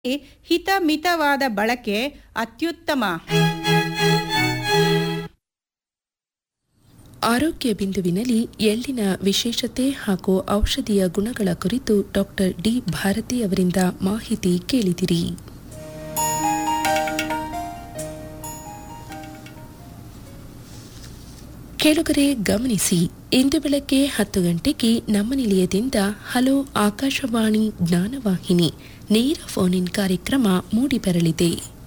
ಹಿತಮಿತವಾದ ಬಳಕೆ ಅತ್ಯುತ್ತಮ. ಆರೋಗ್ಯ ಬಿಂದುವಿನಲ್ಲಿ ಎಳ್ಳಿನ ವಿಶೇಷತೆ ಹಾಗೂ ಔಷಧೀಯ ಗುಣಗಳ ಕುರಿತು ಡಾಕ್ಟರ್ ಡಿ ಭಾರತಿ ಅವರಿಂದ ಮಾಹಿತಿ ಕೇಳಿದಿರಿ. ಕೇಳುಗರೆ ಗಮನಿಸಿ, ಇಂದು ಬೆಳಗ್ಗೆ 10 ಗಂಟೆಗೆ ನಮ್ಮ ನಿಲಯದಿಂದ ಹಲೋ ಆಕಾಶವಾಣಿ ಜ್ಞಾನವಾಹಿನಿ ನೇರ ಫೋನ್ ಇನ್ ಕಾರ್ಯಕ್ರಮ ಮೂಡಿಬರಲಿದೆ.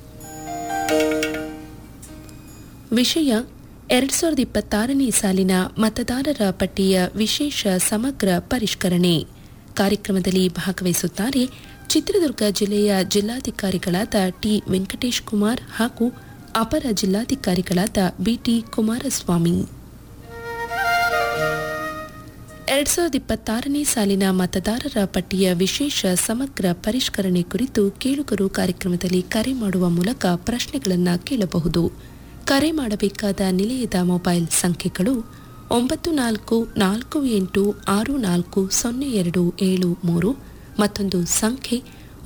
ವಿಷಯ 2026ನೇ ಸಾಲಿನ ಮತದಾರರ ಪಟ್ಟಿಯ ವಿಶೇಷ ಸಮಗ್ರ ಪರಿಷ್ಕರಣೆ. ಕಾರ್ಯಕ್ರಮದಲ್ಲಿ ಭಾಗವಹಿಸುತ್ತಾರೆ ಚಿತ್ರದುರ್ಗ ಜಿಲ್ಲೆಯ ಜಿಲ್ಲಾಧಿಕಾರಿಗಳಾದ ಟಿ ವೆಂಕಟೇಶ್ ಕುಮಾರ್ ಹಾಗೂ ಅಪರ ಜಿಲ್ಲಾಧಿಕಾರಿಗಳಾದ ಬಿಟಿ ಕುಮಾರಸ್ವಾಮಿ. 2026ನೇ ಸಾಲಿನ ಮತದಾರರ ಪಟ್ಟಿಯ ವಿಶೇಷ ಸಮಗ್ರ ಪರಿಷ್ಕರಣೆ ಕುರಿತು ಕೇಳುಗರು ಕಾರ್ಯಕ್ರಮದಲ್ಲಿ ಕರೆ ಮಾಡುವ ಮೂಲಕ ಪ್ರಶ್ನೆಗಳನ್ನು ಕೇಳಬಹುದು. ಕರೆ ಮಾಡಬೇಕಾದ ನಿಲಯದ ಮೊಬೈಲ್ ಸಂಖ್ಯೆಗಳು 9448640273 ಮತ್ತೊಂದು ಸಂಖ್ಯೆ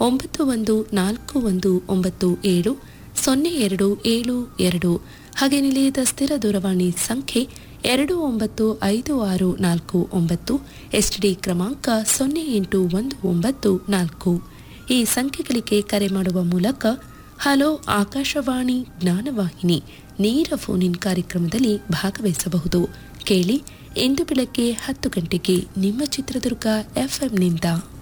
9141970272 ಹಾಗೆ ನಿಲಯದ ಸ್ಥಿರ ದೂರವಾಣಿ ಸಂಖ್ಯೆ 295649 ಎಸ್ಟಿಡಿ ಕ್ರಮಾಂಕ 08194. ಈ ಸಂಖ್ಯೆಗಳಿಗೆ ಕರೆ ಮಾಡುವ ಮೂಲಕ ಹಲೋ ಆಕಾಶವಾಣಿ ಜ್ಞಾನವಾಹಿನಿ ನೇರ ಫೋನ್ ಇನ್ ಕಾರ್ಯಕ್ರಮದಲ್ಲಿ ಭಾಗವಹಿಸಬಹುದು. ಕೇಳಿ, ಇಂದು ಬೆಳಗ್ಗೆ 10 ಗಂಟೆಗೆ ನಿಮ್ಮ ಚಿತ್ರದುರ್ಗ ಎಫ್ಎಂನಿಂದ.